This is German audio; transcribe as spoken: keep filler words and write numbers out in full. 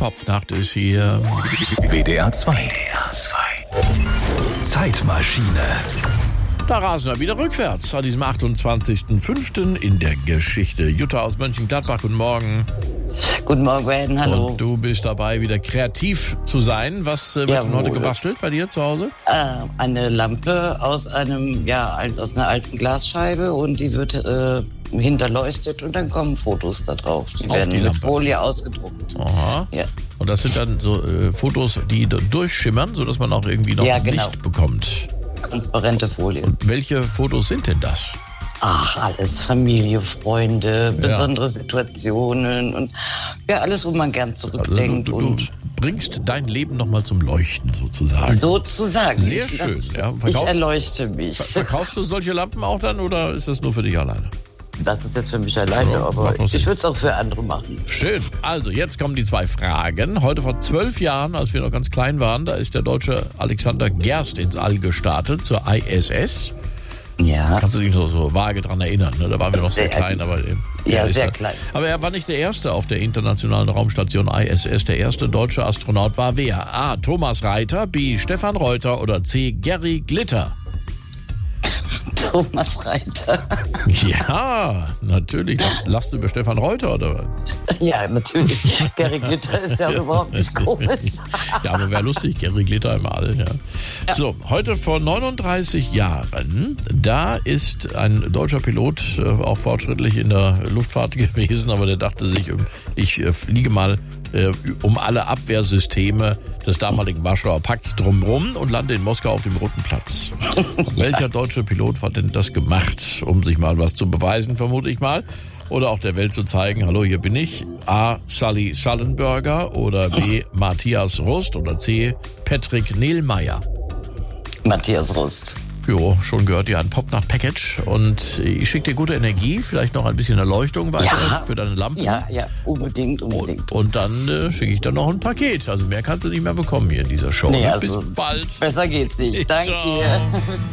Popnacht ist hier. W D R zwei. W D R zwei. Zeitmaschine. Da rasen wir wieder rückwärts an diesem achtundzwanzigsten fünften in der Geschichte. Jutta aus Mönchengladbach, guten Morgen. Guten Morgen, Ben, hallo. Und du bist dabei, wieder kreativ zu sein. Was äh, wird denn heute gebastelt bei dir zu Hause? Äh, eine Lampe aus einem, ja, aus einer alten Glasscheibe und die wird äh, hinterleuchtet und dann kommen Fotos da drauf. Die Auf werden die mit Lampe. Folie ausgedruckt. Aha. Ja. Und das sind dann so äh, Fotos, die da durchschimmern, sodass man auch irgendwie noch Ja, genau. Licht bekommt. Transparente Folie. Und welche Fotos sind denn das? Ach, alles. Familie, Freunde, besondere Situationen und ja, alles, wo man gern zurückdenkt. Also du, du, und du bringst dein Leben nochmal zum Leuchten sozusagen. sozusagen. Sehr Ich- schön. das- Ja. Ich Verkauf, erleuchte mich. verkaufst du solche Lampen auch dann oder ist das nur für dich alleine? Das ist jetzt für mich alleine, Ja, aber macht was Sinn. ich würde es auch für andere machen. Schön. Also, jetzt kommen die zwei Fragen. Heute vor zwölf Jahren, als wir noch ganz klein waren, da ist der Deutsche Alexander Gerst ins All gestartet zur I S S. Ja. Kannst du dich noch so vage dran erinnern? Ne? Da waren wir noch sehr Sehr klein, aber äh, Ja, er ist sehr da- klein. Aber er war nicht der Erste auf der internationalen Raumstation I S S. Der erste deutsche Astronaut war wer? A. Thomas Reiter, B. Stefan Reuter oder C. Gary Glitter? Thomas Reiter. Ja, natürlich. Lachst, lachst du über Stefan Reuter, oder? Ja, natürlich. Gary Glitter ist ja überhaupt nicht komisch. Ja, aber wäre lustig, Gary Glitter im All. Ja. Ja. So, heute vor neununddreißig Jahren, da ist ein deutscher Pilot äh, auch fortschrittlich in der Luftfahrt gewesen, aber der dachte sich, ich äh, fliege mal äh, um alle Abwehrsysteme des damaligen Warschauer Pakts drumherum und lande in Moskau auf dem Roten Platz. Welcher deutsche Pilot hat denn das gemacht, um sich mal was zu beweisen, vermute ich mal? Oder auch der Welt zu zeigen, hallo, hier bin ich. A. Sully Sullenberger oder B. Matthias Rust oder C. Patrick Nehlmeier. Matthias Rust. Jo, schon gehört dir ein Popnacht-Package und ich schicke dir gute Energie, vielleicht noch ein bisschen Erleuchtung weiter Ja. für deine Lampen. Ja, ja, unbedingt, unbedingt. Und dann äh, schicke ich dann noch ein Paket. Also mehr kannst du nicht mehr bekommen hier in dieser Show. Nee, ne? also Bis bald. besser geht's nicht. Danke Ciao. dir.